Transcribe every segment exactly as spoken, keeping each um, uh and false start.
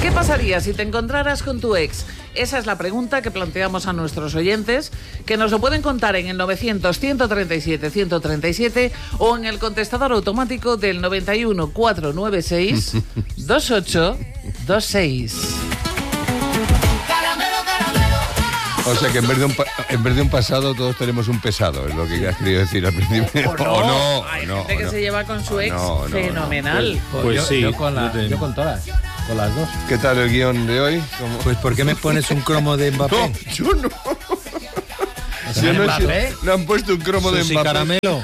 ¿Qué pasaría si te encontraras con tu ex? Esa es la pregunta que planteamos a nuestros oyentes, que nos lo pueden contar en el novecientos, ciento treinta y siete, ciento treinta y siete o en el contestador automático del noventa y uno, cuatrocientos noventa y seis, veintiocho veintiséis. O sea que en vez, de un pa- en vez de un pasado todos tenemos un pesado, es lo que has querido decir al principio. O no, O no, hay o no, gente o que no. se lleva con su O ex no, no, fenomenal. Pues, Pues yo, sí, yo con la, yo te- yo con todas, con las dos. ¿Qué tal el guión de hoy? ¿Cómo? Pues ¿por qué me pones un cromo de Mbappé? No, yo no. Yo no, Mbappé? no han puesto un cromo de Susi Mbappé. Caramelo.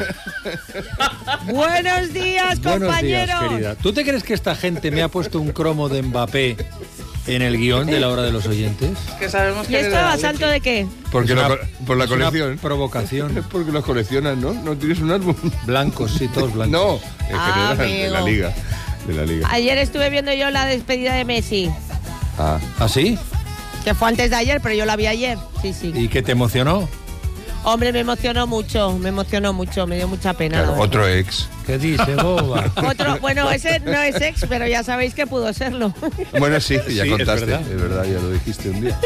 Buenos días, Buenos compañeros. días, querida. ¿Tú te crees que esta gente me ha puesto un cromo de Mbappé en el guión de la hora de los oyentes? Que sabemos que ¿Y esto eres de a la santo leche. de qué? Porque Es lo una- co- por la es una colección. provocación. Es porque los coleccionas, ¿no? ¿No tienes un álbum? Blancos, sí, todos blancos. No, en Ah, general, de la amigo. liga. De la liga. Ayer estuve viendo yo la despedida de Messi, Ah. ¿Ah, sí? que fue antes de ayer, pero yo la vi ayer. Sí, sí. ¿Y qué te emocionó? Hombre, me emocionó mucho, me emocionó mucho, me dio mucha pena. la Claro, verdad. otro ex. ¿Qué dice, boba? Otro, bueno, ese no es ex, pero ya sabéis que pudo serlo. Bueno, sí, ya Sí, es contaste. verdad. Es verdad, ya lo dijiste un día.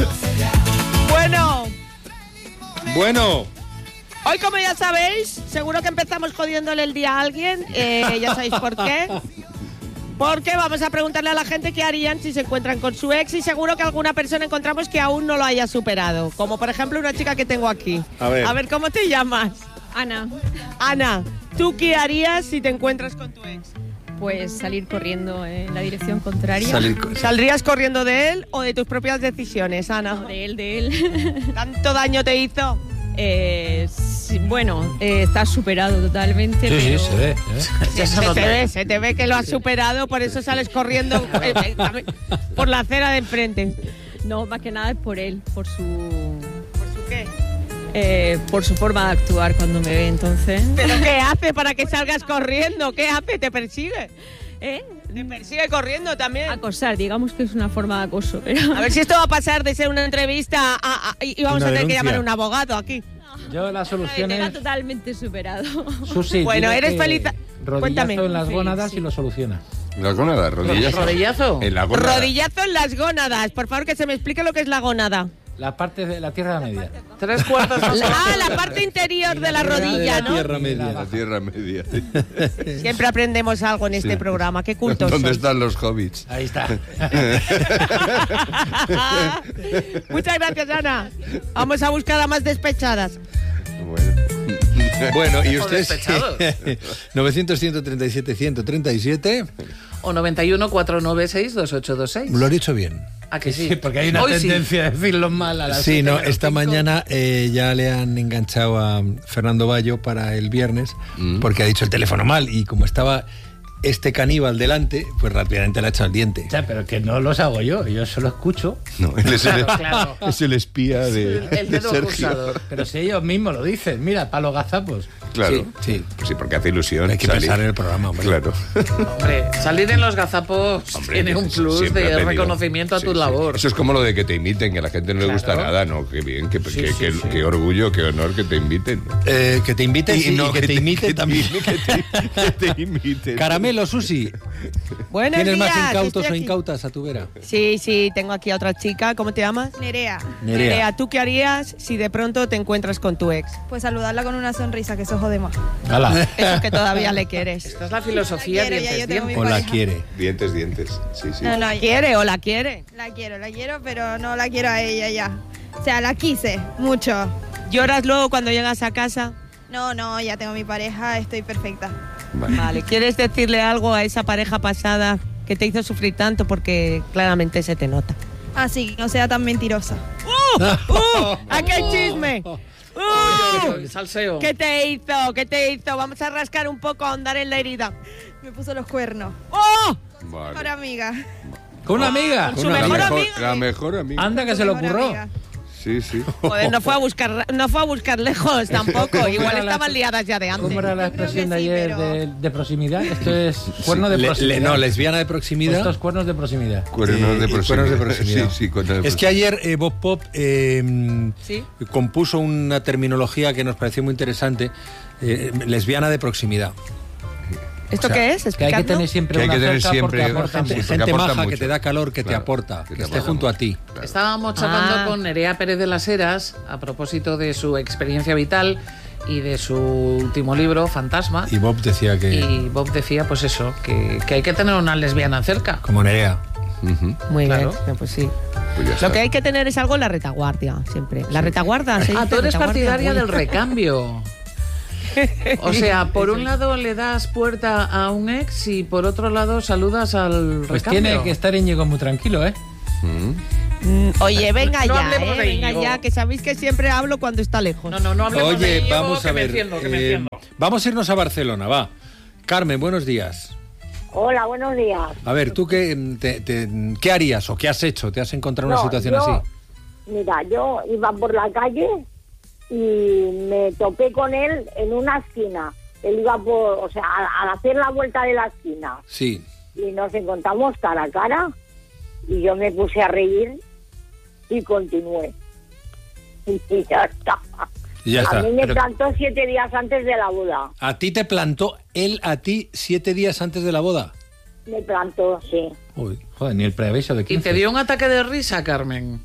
Bueno, Bueno, hoy como ya sabéis, seguro que empezamos jodiéndole el día a alguien, eh, ya sabéis por qué. Porque vamos a preguntarle a la gente qué harían si se encuentran con su ex y seguro que alguna persona encontramos que aún no lo haya superado. Como por ejemplo una chica que tengo aquí. A ver. A ver, ¿cómo te llamas? Ana, Ana, ¿tú qué harías si te encuentras con tu ex? pues salir corriendo en la dirección contraria. salir co- ¿Saldrías corriendo de él o de tus propias decisiones, Ana? De él, de él. ¿Tanto daño te hizo? Eh, sí, bueno, eh, está superado totalmente. Sí, sí, pero se ve. ¿eh? Ya se Se nota. te ve, se te ve que lo has superado, por eso sales corriendo eh, eh, por la acera de enfrente. No, más que nada es por él, por su, ¿Por su qué? eh, por su forma de actuar cuando me ve, entonces. ¿Pero qué hace para que salgas corriendo? ¿Qué hace? ¿Te persigue? ¿Eh? ¿Te persigue corriendo también? Acosar, digamos que es una forma de acoso, pero... A ver si esto va a pasar de ser una entrevista a, a- y vamos Una a tener denuncia. que llamar a un abogado aquí. Yo la solución Está es... totalmente superado. Susi, Bueno, dile eres que feliz. Rodillazo Cuéntame. en las Sí, gónadas sí. y lo soluciona. La gónada, rodillazo. ¿Rodillazo? En la gónada. Rodillazo en las gónadas. Por favor, que se me explique lo que es la gónada. La parte de la tierra media. Tres cuartos más La- abajo. ah, la parte interior de la De rodilla, la ¿no? tierra media. La tierra media. Siempre aprendemos algo en este Sí. programa. Qué cultos ¿Dónde sois. están los hobbits? Ahí está. Muchas gracias, Ana. Vamos a buscar a más despechadas. Bueno. Bueno, ¿y O usted? despechados. novecientos, ciento treinta y siete, ciento treinta y siete. O noventa y uno, cuatrocientos noventa y seis, veintiocho veintiséis. Lo he dicho bien. ¿A que sí? Sí, porque hay una Hoy sí. tendencia a decirlo mal a las Sí, siete no, menos esta cinco. mañana eh, ya le han enganchado a Fernando Bayo para el viernes Mm. porque ha dicho el teléfono mal y como estaba este caníbal delante, pues rápidamente le ha echado el diente. O sea, pero que no los hago yo, yo solo escucho. No, él es, el, Claro, claro. es el espía de, El de dedo Sergio. acusador. Pero si ellos mismos lo dicen, mira, para los gazapos. Claro. Sí, sí. Pues sí, porque hace ilusión. Hay que salir. pensar en el programa, hombre. Claro. Hombre, salir en los gazapos Hombre, tiene un plus siempre ha de tenido. reconocimiento a Sí, tu sí. labor. Eso es como lo de que te inviten, que a la gente no le Claro. gusta nada, ¿no? Qué bien, qué, Sí, qué- sí, qué- sí. qué orgullo, qué honor que te inviten. Eh, que te inviten y, no, que, te imite que también. Que te, que te imiten. Caramelo, Susi. Buenos ¿Tienes días. más incautos estoy o aquí. incautas a tu vera? Sí, sí, tengo aquí a otra chica. ¿Cómo te llamas? Nerea, Nerea. ¿tú qué harías si de pronto te encuentras con tu ex? pues saludarla con una sonrisa, que eso jode más. Hala. Eso que todavía le quieres. Esta es la filosofía La quiero, ya dientes, yo tengo dientes. ¿O la pareja. quiere? Dientes, dientes. Sí, sí. No, no, ¿La quiere o la quiere? la quiero, la quiero, pero no la quiero a ella ya. O sea, la quise mucho. ¿Lloras luego cuando llegas a casa? No, no, ya tengo mi pareja, estoy perfecta. Vale. Vale, ¿quieres decirle algo a esa pareja pasada que te hizo sufrir tanto? Porque claramente se te nota. Así que no sea tan mentirosa. ¡Uh! ¡Aquí hay chisme! ¡Uh! El salseo. ¿Qué te hizo? ¿Qué te hizo? Vamos a rascar un poco, a ahondar en la herida. Me puso los cuernos. ¡Oh! Vale. Mejor amiga. ¿Con una amiga? Con su la, mejor mejor, amiga. la mejor amiga. Anda que Su se lo mejor ocurrió. amiga. Sí, sí. Joder, no fue a buscar, no fue a buscar lejos tampoco. Igual era la- estaban liadas ya de ¿Cómo antes. era la Yo creo expresión que de sí, ayer pero- de, de proximidad? Esto es cuerno de Le- proximidad. le- no, lesbiana de Pues proximidad. estos cuernos de proximidad. Cuernos Eh, de y proximidad. cuernos de proximidad. Sí, sí, cuernos de Es que ayer eh, Bob Pop eh, ¿Sí? compuso una terminología que nos pareció muy interesante, eh, lesbiana de proximidad. ¿Esto O sea, qué es? Que hay que Explicadlo. tener siempre Que hay una que tener cerca porque siempre aporta gente- mucho. porque Gente aporta maja que mucho. te da calor, que te Claro, aporta, que que, te esté aporta junto a mucho. ti. Claro. Estábamos hablando Ah. con Nerea Pérez de las Heras a propósito de su experiencia vital y de su último libro, Fantasma. Y Bob decía que... Y Bob decía, pues eso, que, que hay que tener una lesbiana cerca. Como Nerea. Ujú. Muy Claro. bien, pues sí. Pues ya está. Lo que hay que tener es algo en la retaguardia, siempre. La retaguardia, se Ah, dice tú eres retaguardia, partidaria muy- del recambio. O sea, por un lado le das puerta a un ex y por otro lado saludas al Pues recambio. tiene que estar Íñigo muy tranquilo, ¿eh? Mm. Mm, Oye, venga No ya, hablemos eh, de venga Íñigo. ya, que sabéis que siempre hablo cuando está lejos. No, no, no hablemos de Oye, ello, vamos que a me ver. enciendo, que me eh, enciendo. vamos a irnos a Barcelona, va. Carmen, buenos días. Hola, buenos días. A ver, ¿tú qué, te- te- qué harías o qué has hecho? ¿Te has encontrado una No, situación yo- así? Mira, yo iba por la calle y me topé con él en una esquina. Él iba por, o sea, al, al hacer la vuelta de la esquina Sí. y nos encontramos cara a cara y yo me puse a reír y continué. Y ya está. Y ya a está. mí me Pero plantó siete días antes de la boda. ¿a ti te plantó él a ti siete días antes de la boda? Me plantó, sí. Uy. Joder, ni el preaviso de ¿Y quince. te dio un ataque de risa, Carmen?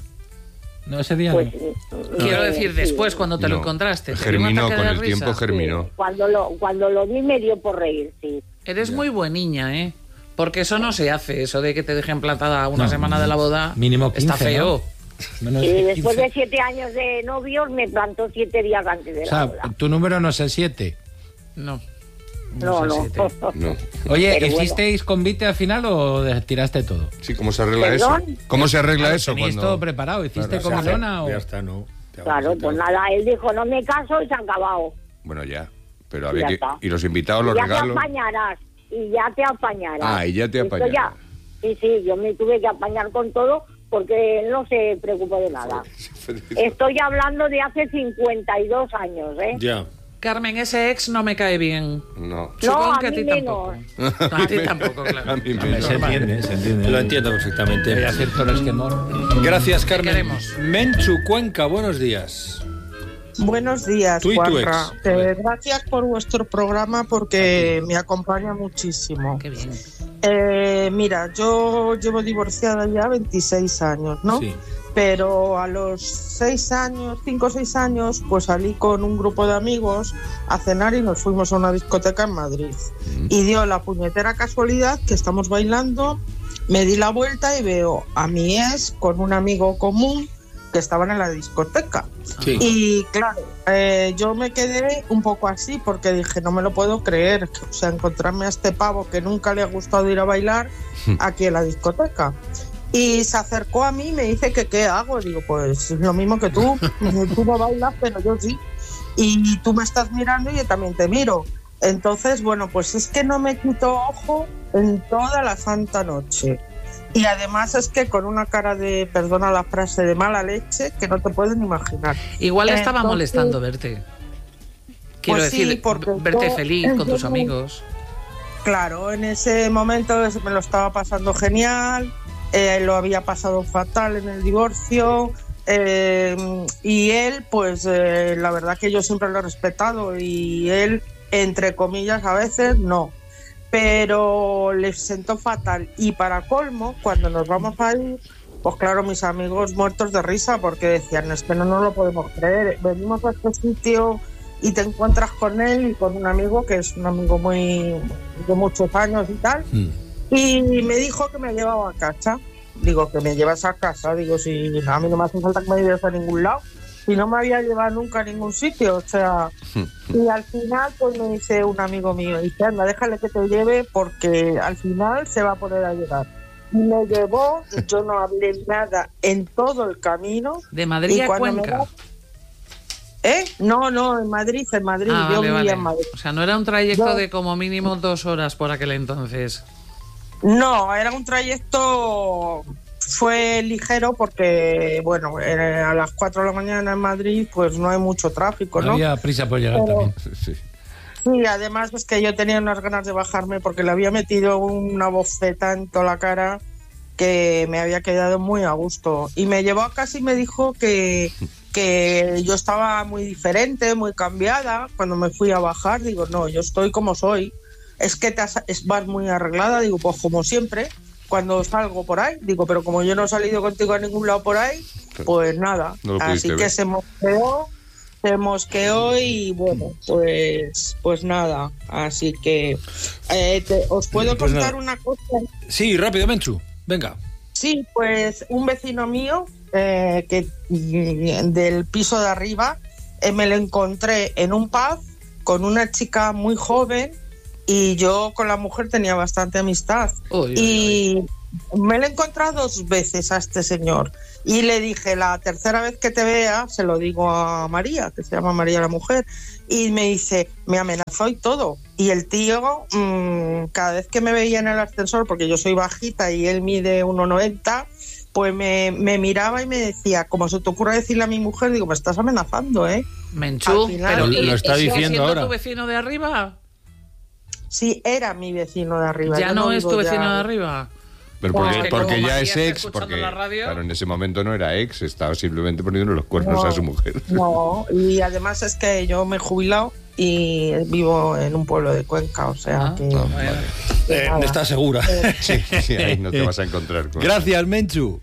No, ese día Pues, no. Quiero eh, decir, sí. después, cuando te lo No. encontraste. ¿te dio un Germinó, ataque con de el risa? tiempo germinó. Sí, Cuando lo, cuando lo vi me dio por reír, sí. Eres muy buena niña, ¿eh? Porque eso no se hace, eso de que te dejen plantada una No, semana de la boda. mínimo quince, Está feo. ¿no? Menos Y de después quince. de siete años de novios me plantó siete días antes de O la sea, boda. tu número no es el siete. No. No, sé no. si te- No. Oye, Pero bueno. ¿hicisteis convite al final o de- tiraste todo? Sí, ¿cómo se arregla ¿Perdón? eso? ¿Cómo se arregla eso ¿Tenéis cuando...? todo preparado? ¿Hiciste Claro, comilona o...? Ya está, no. Te hago Claro, ese pues trabajo. nada, él dijo, no me caso y se ha acabado. Bueno, ya. Pero había Ya que... está. Y los invitados, los ya regalos... te apañarás, y ya te apañarás. Ah, y ya te Esto apañarás. ya- Sí, sí, yo me tuve que apañar con todo porque él no se preocupó de nada. Estoy hablando de hace cincuenta y dos años, ¿eh? Ya. Carmen, ese ex no me cae bien. No. Supongo a que a mí ti menos. tampoco. A ti tampoco, claro. A mí Hombre, menos. se entiende, se entiende. Lo entiendo perfectamente. Voy a hacer todo el quemor. Gracias, Carmen. queremos. Menchu Cuenca, buenos días. Buenos días, Tú y tu Juanra. ex. Eh, gracias por vuestro programa porque me acompaña muchísimo. Qué bien. Eh, mira, yo llevo divorciada ya veintiséis años, ¿no? Sí. Pero a los seis años, cinco o seis años, pues salí con un grupo de amigos a cenar y nos fuimos a una discoteca en Madrid. Y dio la puñetera casualidad que estamos bailando, me di la vuelta y veo a mi ex con un amigo común que estaban en la discoteca. Sí. Y claro, eh, yo me quedé un poco así porque dije, no me lo puedo creer, o sea, encontrarme a este pavo que nunca le ha gustado ir a bailar aquí en la discoteca. Y se acercó a mí y me dice que qué hago. Digo, pues lo mismo que tú, tú no bailas, pero yo sí. Y tú me estás mirando y yo también te miro. Entonces, bueno, pues es que no me quito ojo en toda la santa noche. Y además es que con una cara de, perdona la frase, de mala leche, que no te pueden imaginar. Igual estaba Entonces, molestando verte. Quiero pues sí, decir, porque verte yo- feliz con tus yo- amigos. Claro, en ese momento me lo estaba pasando genial, eh, lo había pasado fatal en el divorcio, eh, y él, pues eh, la verdad que yo siempre lo he respetado y él, entre comillas, a veces no. Pero le sentó fatal. Y para colmo, cuando nos vamos a ir, pues claro, mis amigos muertos de risa porque decían, es que no nos lo podemos creer. Venimos a este sitio y te encuentras con él y con un amigo que es un amigo muy de muchos años y tal. Mm. Y me dijo que me llevaba a casa. Digo, que me llevas a casa. Digo, si a mí no me hace falta que me lleves a ningún lado. Y no me había llevado nunca a ningún sitio, o sea, y al final pues me dice un amigo mío, dice, anda, déjale que te lleve porque al final se va a poner a llegar. Y me llevó, y yo no hablé nada en todo el camino. De Madrid y a cuando me Cuenca. va- ¿Eh? No, no, en Madrid, en Madrid, Ah, yo vale, vivía vale. en Madrid. O sea, no era un trayecto Yo- de como mínimo dos horas por aquel entonces. No, era un trayecto, fue ligero porque, bueno, eh, a las cuatro de la mañana en Madrid pues no hay mucho tráfico, ¿no? Había prisa por llegar Pero- también. Sí. Sí, además es que yo tenía unas ganas de bajarme porque le había metido una bofeta en toda la cara que me había quedado muy a gusto. Y me llevó a casa y me dijo que, que yo estaba muy diferente, muy cambiada. Cuando me fui a bajar, digo, no, yo estoy como soy. es que te has, es, vas muy arreglada. Digo, pues como siempre, cuando salgo por ahí. Digo, pero como yo no he salido contigo a ningún lado por ahí, pues nada. No lo Así pudiste que ver. se mosqueó, se mosqueó y bueno, pues pues nada. Así que eh, te- os puedo Pues contar nada. una cosa. Sí, rápido, Menchu. Venga. Sí, pues un vecino mío eh, que mm, del piso de arriba eh, me lo encontré en un pub con una chica muy joven y yo con la mujer tenía bastante amistad. Uy, uy, y me lo he encontrado dos veces a este señor y le dije, la tercera vez que te vea, se lo digo a María, que se llama María la mujer, y me dice, me amenazó y todo. Y el tío, mmm, cada vez que me veía en el ascensor, porque yo soy bajita y él mide uno noventa, pues me, me miraba y me decía, como se te ocurre decirle a mi mujer, digo, me estás amenazando, ¿eh? Menchú, Al final- pero Lo- lo ¿y- está sigue diciendo siendo ahora. tu vecino de arriba? Sí, era mi vecino de arriba. Ya yo no es vivo tu ya- vecino de arriba. Pero No, porque, es que porque como ya María es está ex, escuchando porque la radio. claro, en ese momento no era ex, estaba simplemente poniendo los cuernos No, a su mujer. No, y además es que yo me he jubilado y vivo en un pueblo de Cuenca, o sea Ah, que... No, bueno. vale. Eh, Nada. ¿Estás segura? Sí, sí, ahí no te vas a encontrar con... Gracias, Menchu.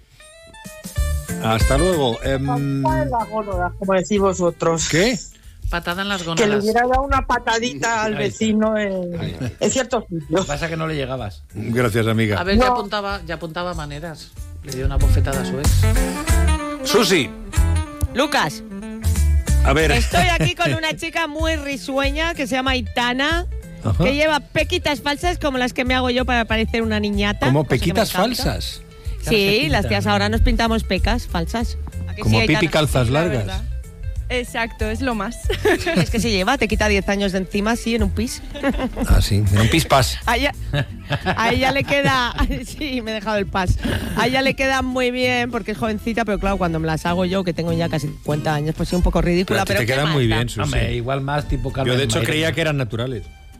Hasta luego. Em, La gónada, como decís vosotros. ¿Qué? Patada en las Que le gónadas. hubiera dado una patadita al Ahí está. vecino en, en ciertos sitios. Pasa que no le llegabas. Gracias, amiga. A ver, ya No. apuntaba, ya apuntaba maneras. Le dio una bofetada a su ex. Susi, Lucas, a ver. estoy aquí con una chica muy risueña que se llama Aitana, Ajá. que lleva pequitas falsas como las que me hago yo para parecer una niñata. Como cosa que me pequitas encanta. falsas. Sí, las tías ahora nos pintamos pecas falsas. ¿A que Como sí, Aitana? pipi calzas La largas. verdad. Exacto, es lo más. Es que se lleva, te quita diez años de encima así en un pis. Ah, sí, en un pispas. A ella, a ella le queda... Sí, me he dejado el pas. A ella le queda muy bien porque es jovencita, pero claro, cuando me las hago yo, que tengo ya casi cincuenta años, pues sí, un poco ridícula. Pero Pero, te ¿qué quedan más muy da? bien, Susi. Hombre, igual más tipo Carmen Yo de hecho Mairena. creía que eran naturales.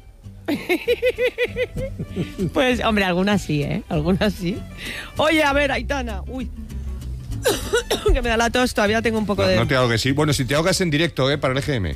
Pues, hombre, algunas sí, ¿eh? Algunas sí. Oye, a ver, Aitana. Uy. Que me da la tos, todavía tengo un poco No, de... no te ahogues, sí. Bueno, si te ahogas en directo, ¿eh? Para el E G M.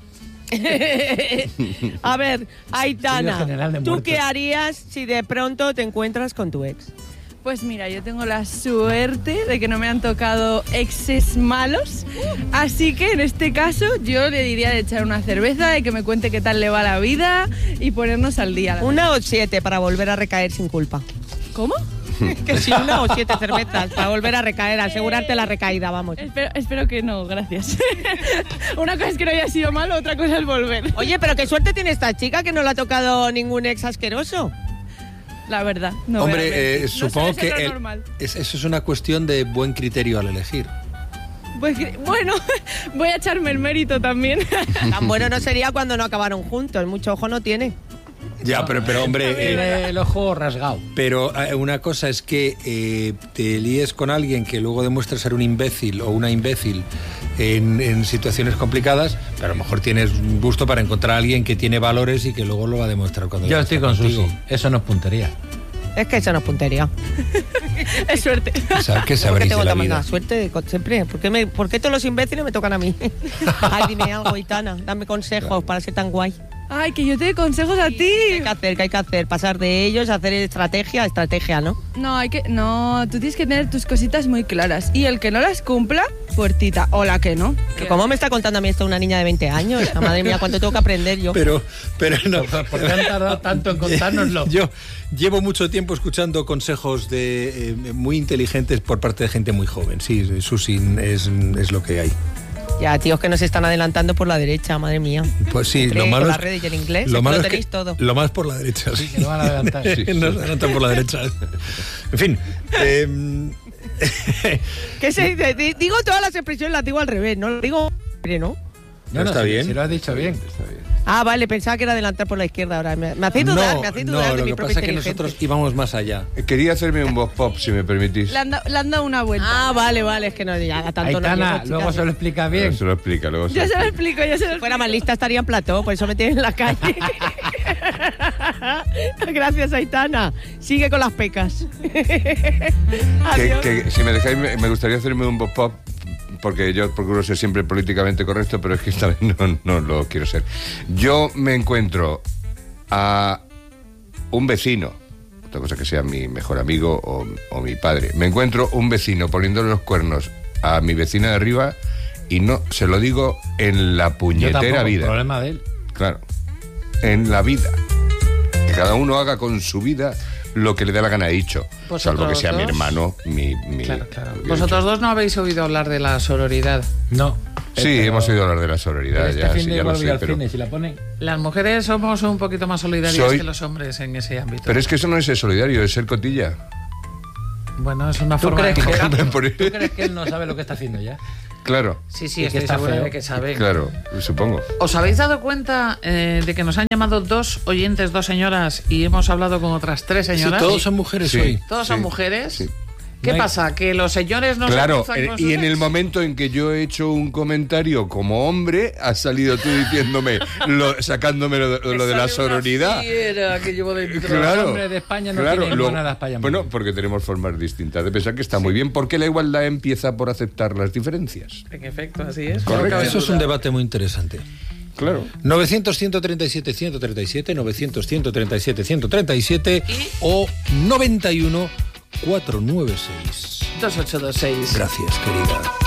A ver, Estudio Aitana, General de ¿tú Muertos. qué harías si de pronto te encuentras con tu ex? Pues mira, yo tengo la suerte de que no me han tocado exes malos, así que en este caso yo le diría de echar una cerveza, de que me cuente qué tal le va la vida y ponernos al día. la Una o siete para volver a recaer sin culpa. ¿Cómo? Que si una o siete cervezas para volver a recaer, asegurarte la recaída, vamos. Espero, espero que no, gracias. Una cosa es que no haya sido malo, otra cosa es volver. Oye, pero qué suerte tiene esta chica que no le ha tocado ningún ex asqueroso. La verdad, no. voy a Hombre, eh, mentir. No supongo suele que ser lo el- normal. es- eso es una cuestión de buen criterio al elegir. Pues, bueno, voy a echarme el mérito también. Tan bueno no sería cuando no acabaron juntos, mucho ojo no tiene. Ya, pero, pero hombre, eh, Tiene el ojo rasgado. pero eh, una cosa es que eh, te líes con alguien que luego demuestra ser un imbécil o una imbécil en, en situaciones complicadas, pero a lo mejor tienes un gusto para encontrar a alguien que tiene valores y que luego lo va a demostrar cuando Yo ya estoy está con contigo. Susi. Eso no es puntería. Es que eso no es puntería. Es suerte. O sea, ¿qué ¿Por qué sabréis tengo de la tan vida? mala suerte con- siempre? ¿Por qué, me, ¿Por qué todos los imbéciles me tocan a mí? Ay, dime algo, Aitana. Dame consejos para ser tan guay. Ay, que yo te doy consejos a ti. ¿Qué hay que hacer? ¿Qué hay que hacer? Pasar de ellos, hacer estrategia, estrategia, ¿no? No, hay que, no, tú tienes que tener tus cositas muy claras. Y el que no las cumpla, puertita. O la que no. ¿Que ¿Cómo me está contando a mí esto una niña de veinte años? Ah, madre mía, ¿cuánto tengo que aprender yo? Pero, pero no. ¿Por qué han tardado tanto en contárnoslo? Yo llevo mucho tiempo escuchando consejos de eh, muy inteligentes por parte de gente muy joven. Sí, Susi, es, es lo que hay. Ya, tíos que nos están adelantando por la derecha, madre mía. Pues sí, Entre lo malo con es las redes y el inglés, lo es que malo lo es que tenéis todo. lo más por la derecha, sí. Que lo van a adelantar. Sí, nos adelantan por la derecha. En fin. eh, ¿Qué se dice? Di- Digo todas las expresiones, las digo al revés, no lo digo hombre, ¿no? No, no, Está si- bien. Si lo has dicho bien. Está bien. Ah, vale, pensaba que era adelantar por la izquierda ahora. Me, me hacéis dudar, me hacéis dudar no, de lo mi que propia pasa es que inteligencia. nosotros íbamos más allá. Quería hacerme un voz pop, si me permitís. Le han, da- le han dado una vuelta. Ah, vale, vale, es que no, ya tanto no Aitana, llego, luego chicas. se lo explica Bien. bien. Se lo explica, luego se Ya lo se lo explica. explico, ya se lo Si fuera explico. más lista estaría en plató, por eso me tienen en la calle. Gracias, Aitana. Sigue con las pecas. Que, Adiós. que si me dejáis, me, me gustaría hacerme un voz pop, porque yo procuro ser siempre políticamente correcto, pero es que esta vez no, no lo quiero ser. Yo me encuentro a un vecino, otra cosa que sea mi mejor amigo o, o mi padre, me encuentro un vecino poniéndole los cuernos a mi vecina de arriba y no se lo digo en la puñetera Yo tampoco, vida. Problema de él. Claro, en la vida. Que cada uno haga con su vida lo que le dé la gana, he dicho. Salvo que sea dos? mi hermano, mi... mi Claro, claro. mi Vosotros dos no habéis oído hablar de la sororidad. No. Sí, Pero- hemos oído hablar de la sororidad, Este ya, fin sí, de ya lo igual voy sé, al pero... cine, si la ponen. Las mujeres somos un poquito más solidarias Soy- que los hombres en ese ámbito. Pero es que eso no es ser solidario, es ser cotilla. Bueno, es una ¿Tú forma de crees, que, enfocarlo. Por- ¿Tú crees que él no sabe lo que está haciendo ya? Claro, Sí, sí, Y que estoy está segura feo. de que saben. claro, supongo. ¿Os habéis dado cuenta eh, de que nos han llamado dos oyentes, dos señoras, y hemos hablado con otras tres Sí, señoras? todos son mujeres Sí. hoy. ¿Todos son Sí, mujeres? sí. ¿Qué No hay- pasa? ¿Que los señores no Claro, se cruzan eh, con y sus en el ex? momento en que yo he hecho un comentario como hombre, has salido tú diciéndome, lo, sacándome lo, de- lo de la Sale una sororidad. fiera que llevo dentro. Claro, Los hombres de España no claro, tienen lo- monedas para llamar. Bueno, porque tenemos formas distintas de pensar que está muy bien, porque la igualdad empieza por aceptar las diferencias. En efecto, así es. Correcto. No cabe Eso es un duda. debate muy interesante. Claro. novecientos, ciento treinta y siete, ciento treinta y siete, novecientos, ciento treinta y siete, ciento treinta y siete o noventa y uno, cuatrocientos noventa y seis. dos ocho dos seis. Gracias, querida.